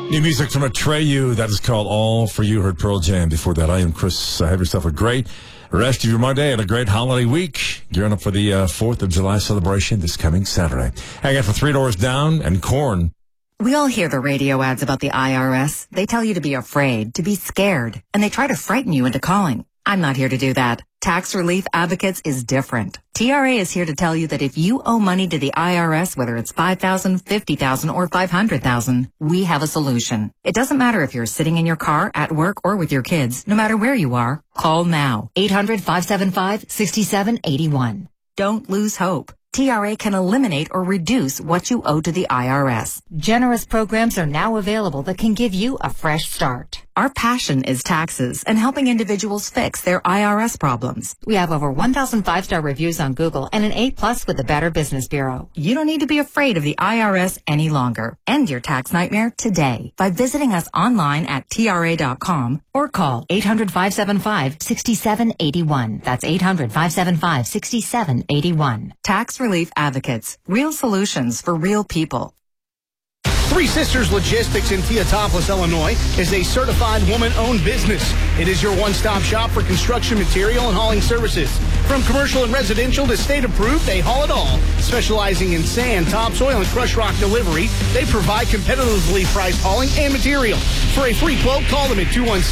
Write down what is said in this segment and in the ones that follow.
New music from Atreyu. That is called All For You. Heard Pearl Jam. Before that, I am Chris. Have yourself a great rest of your Monday and a great holiday week. Gearing up for the 4th of July celebration this coming Saturday. Hang out for 3 Doors Down and Korn. We all hear the radio ads about the IRS. They tell you to be afraid, to be scared, and they try to frighten you into calling. I'm not here to do that. Tax Relief Advocates is different. TRA is here to tell you that if you owe money to the IRS, whether it's $5,000, $50,000, or $500,000, we have a solution. It doesn't matter if you're sitting in your car, at work, or with your kids. No matter where you are, call now. 800-575-6781. Don't lose hope. TRA can eliminate or reduce what you owe to the IRS. Generous programs are now available that can give you a fresh start. Our passion is taxes and helping individuals fix their IRS problems. We have over 1,000 5-star reviews on Google and an A+ with the Better Business Bureau. You don't need to be afraid of the IRS any longer. End your tax nightmare today by visiting us online at TRA.com or call 800-575-6781. That's 800-575-6781. Tax Relief Advocates. Real solutions for real people. Three Sisters Logistics in Theotopolis, Illinois is a certified woman-owned business. It is your one-stop shop for construction material and hauling services. From commercial and residential to state-approved, they haul it all. Specializing in sand, topsoil, and crushed rock delivery, they provide competitively priced hauling and material. For a free quote, call them at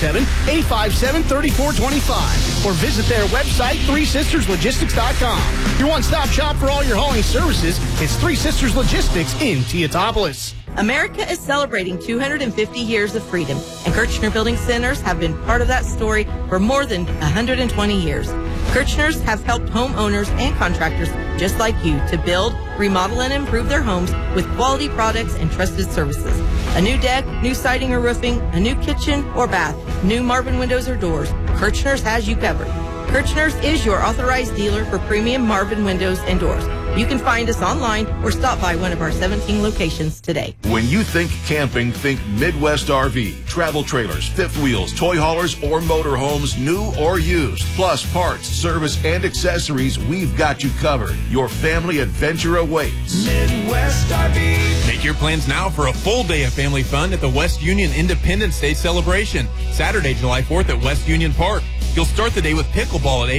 217-857-3425 or visit their website, 3sisterslogistics.com. Your one-stop shop for all your hauling services is Three Sisters Logistics in Theotopolis. America is celebrating 250 years of freedom, and Kirchner Building Centers have been part of that story for more than 120 years. Kirchners have helped homeowners and contractors just like you to build, remodel, and improve their homes with quality products and trusted services. A new deck, new siding or roofing, a new kitchen or bath, new Marvin windows or doors, Kirchners has you covered. Kirchners is your authorized dealer for premium Marvin windows and doors. You can find us online or stop by one of our 17 locations today. When you think camping, think Midwest RV, travel trailers, fifth wheels, toy haulers, or motorhomes, new or used. Plus parts, service, and accessories, we've got you covered. Your family adventure awaits. Midwest RV. Make your plans now for a full day of family fun at the West Union Independence Day celebration, Saturday, July 4th at West Union Park. You'll start the day with pickleball at 8